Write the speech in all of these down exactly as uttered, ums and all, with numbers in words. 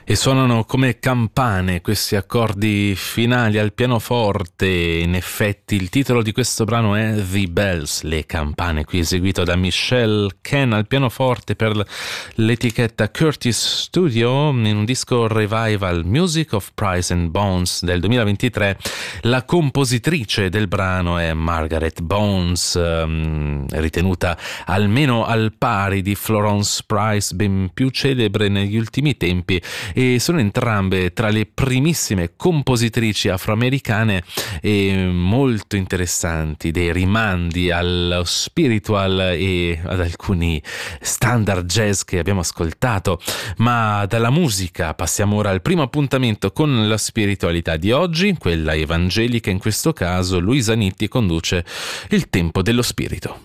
E suonano come campane questi accordi finali al pianoforte. In effetti il titolo di questo brano è The Bells, le campane, qui eseguito da Michelle Ken al pianoforte per l'etichetta Curtis Studio in un disco revival Music of Price and Bones del duemilaventitré. La compositrice del brano è Margaret Bones, ehm, ritenuta almeno al pari di Florence Price, ben più celebre negli ultimi tempi, e sono entrambe tra le primissime compositrici afroamericane e molto interessanti, dei rimandi allo spiritual e ad alcuni standard jazz che abbiamo ascoltato. Ma dalla musica passiamo ora al primo appuntamento con la spiritualità di oggi, quella evangelica. In questo caso Luisa Nitti conduce Il Tempo dello Spirito.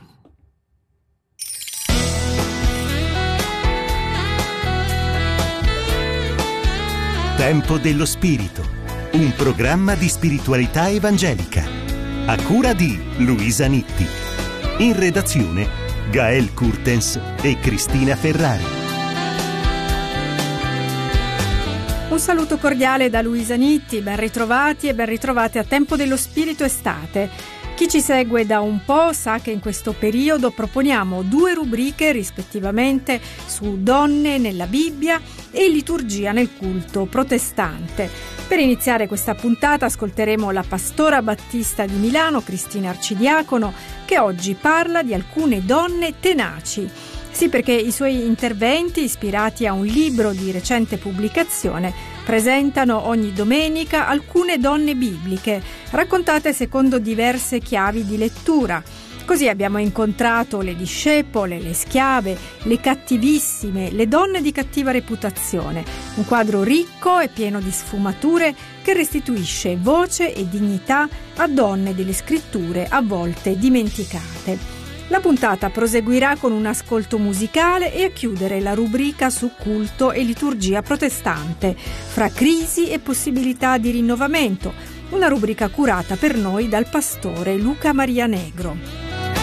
Tempo dello Spirito, un programma di spiritualità evangelica, a cura di Luisa Nitti. In redazione Gael Kurtens e Cristina Ferrari. Un saluto cordiale da Luisa Nitti, ben ritrovati e ben ritrovate a Tempo dello Spirito Estate. Chi ci segue da un po' sa che in questo periodo proponiamo due rubriche rispettivamente su donne nella Bibbia e liturgia nel culto protestante. Per iniziare questa puntata ascolteremo la pastora battista di Milano, Cristina Arcidiacono, che oggi parla di alcune donne tenaci. Sì, perché i suoi interventi, ispirati a un libro di recente pubblicazione, presentano ogni domenica alcune donne bibliche, raccontate secondo diverse chiavi di lettura. Così abbiamo incontrato le discepole, le schiave, le cattivissime, le donne di cattiva reputazione. Un quadro ricco e pieno di sfumature che restituisce voce e dignità a donne delle scritture a volte dimenticate. La puntata proseguirà con un ascolto musicale e a chiudere la rubrica su culto e liturgia protestante, fra crisi e possibilità di rinnovamento, una rubrica curata per noi dal pastore Luca Maria Negro.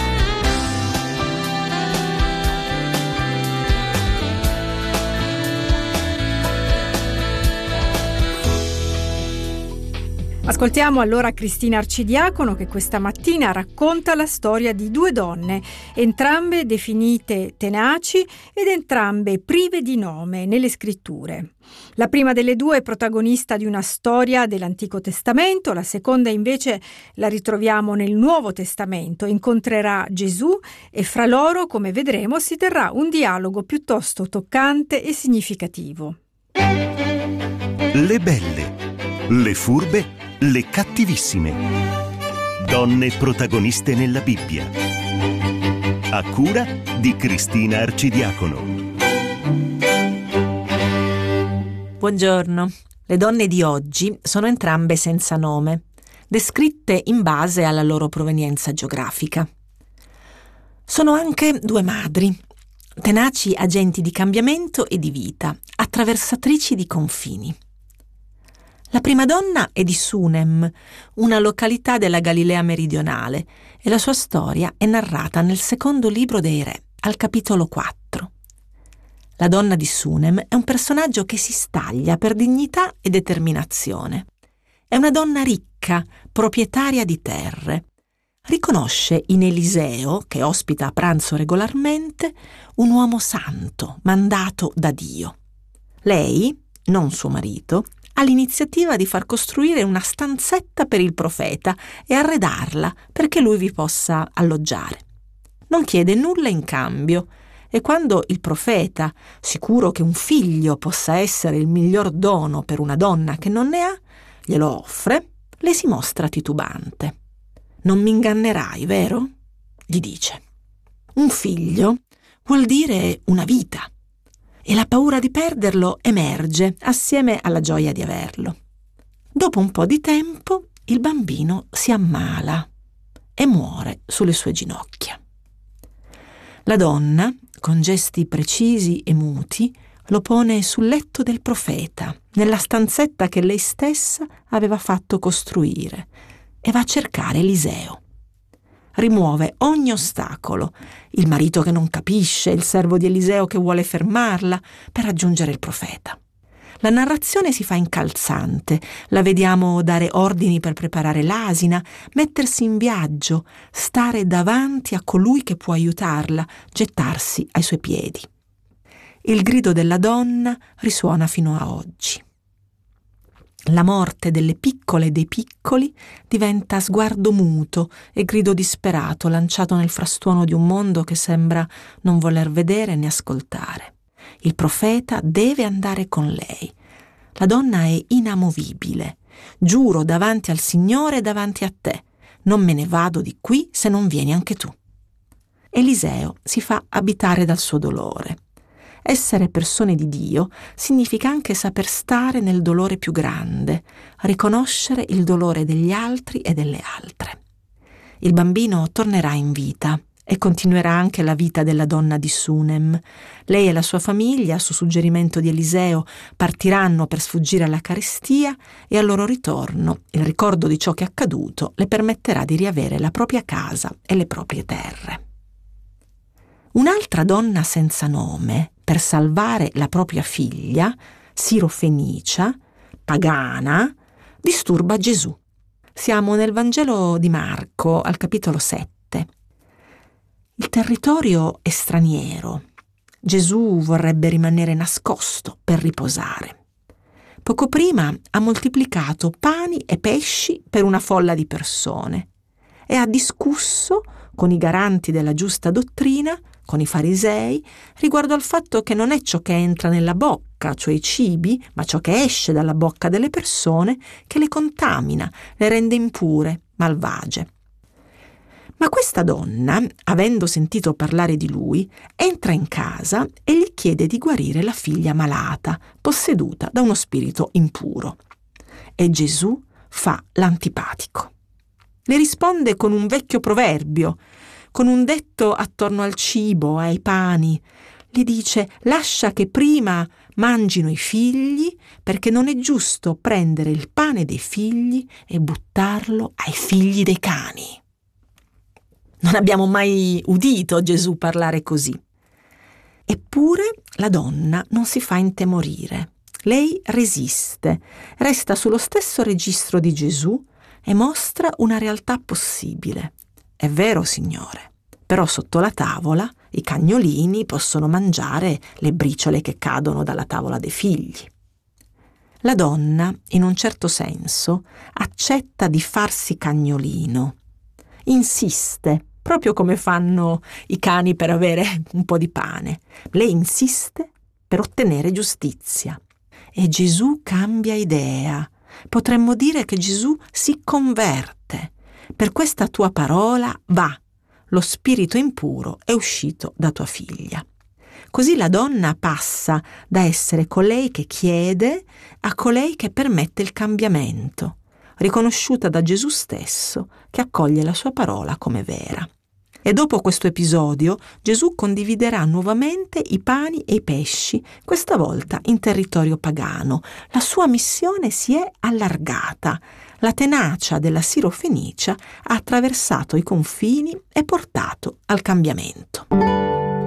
Ascoltiamo allora Cristina Arcidiacono, che questa mattina racconta la storia di due donne, entrambe definite tenaci ed entrambe prive di nome nelle scritture. La prima delle due è protagonista di una storia dell'Antico Testamento, la seconda invece la ritroviamo nel Nuovo Testamento. Incontrerà Gesù e fra loro, come vedremo, si terrà un dialogo piuttosto toccante e significativo. Le belle, le furbe, le cattivissime. Donne protagoniste nella Bibbia. A cura di Cristina Arcidiacono. Buongiorno. Le donne di oggi sono entrambe senza nome, descritte in base alla loro provenienza geografica. Sono anche due madri, tenaci agenti di cambiamento e di vita, attraversatrici di confini. La prima donna è di Sunem, una località della Galilea meridionale, e la sua storia è narrata nel secondo libro dei Re, al capitolo quattro. La donna di Sunem è un personaggio che si staglia per dignità e determinazione. È una donna ricca, proprietaria di terre. Riconosce in Eliseo, che ospita a pranzo regolarmente, un uomo santo, mandato da Dio. Lei, non suo marito, ha l'iniziativa di far costruire una stanzetta per il profeta e arredarla perché lui vi possa alloggiare. Non chiede nulla in cambio e quando il profeta, sicuro che un figlio possa essere il miglior dono per una donna che non ne ha, glielo offre, le si mostra titubante. «Non mi ingannerai, vero?» gli dice. Un figlio vuol dire una vita. E la paura di perderlo emerge assieme alla gioia di averlo. Dopo un po' di tempo il bambino si ammala e muore sulle sue ginocchia. La donna, con gesti precisi e muti, lo pone sul letto del profeta, nella stanzetta che lei stessa aveva fatto costruire, e va a cercare Eliseo. Rimuove ogni ostacolo, il marito che non capisce, il servo di Eliseo che vuole fermarla, per raggiungere il profeta. La narrazione si fa incalzante, la vediamo dare ordini per preparare l'asina, mettersi in viaggio, stare davanti a colui che può aiutarla, gettarsi ai suoi piedi. Il grido della donna risuona fino a oggi. La morte delle piccole e dei piccoli diventa sguardo muto e grido disperato lanciato nel frastuono di un mondo che sembra non voler vedere né ascoltare. Il profeta deve andare con lei. La donna è inamovibile. Giuro davanti al Signore e davanti a te, non me ne vado di qui se non vieni anche tu. Eliseo si fa abitare dal suo dolore. Essere persone di Dio significa anche saper stare nel dolore più grande, riconoscere il dolore degli altri e delle altre. Il bambino tornerà in vita e continuerà anche la vita della donna di Sunem. Lei e la sua famiglia, su suggerimento di Eliseo, partiranno per sfuggire alla carestia e al loro ritorno il ricordo di ciò che è accaduto le permetterà di riavere la propria casa e le proprie terre. Un'altra donna senza nome, per salvare la propria figlia, Sirofenicia, pagana, disturba Gesù. Siamo nel Vangelo di Marco, al capitolo sette. Il territorio è straniero. Gesù vorrebbe rimanere nascosto per riposare. Poco prima ha moltiplicato pani e pesci per una folla di persone e ha discusso con i garanti della giusta dottrina, con i farisei, riguardo al fatto che non è ciò che entra nella bocca, cioè i cibi, ma ciò che esce dalla bocca delle persone che le contamina, le rende impure, malvagie. Ma questa donna, avendo sentito parlare di lui, entra in casa e gli chiede di guarire la figlia malata, posseduta da uno spirito impuro. E Gesù fa l'antipatico. Le risponde con un vecchio proverbio, con un detto attorno al cibo, ai pani. Le dice: lascia che prima mangino i figli, perché non è giusto prendere il pane dei figli e buttarlo ai figli dei cani. Non abbiamo mai udito Gesù parlare così. Eppure la donna non si fa intemorire. Lei resiste, resta sullo stesso registro di Gesù e mostra una realtà possibile. È vero, Signore, però sotto la tavola i cagnolini possono mangiare le briciole che cadono dalla tavola dei figli. La donna, in un certo senso, accetta di farsi cagnolino. Insiste, proprio come fanno i cani per avere un po' di pane. Lei insiste per ottenere giustizia. E Gesù cambia idea. Potremmo dire che Gesù si converte. Per questa tua parola va, lo spirito impuro è uscito da tua figlia. Così la donna passa da essere colei che chiede a colei che permette il cambiamento, riconosciuta da Gesù stesso che accoglie la sua parola come vera. E dopo questo episodio Gesù condividerà nuovamente i pani e i pesci, questa volta in territorio pagano. La sua missione si è allargata. La tenacia della Sirofenicia ha attraversato i confini e portato al cambiamento.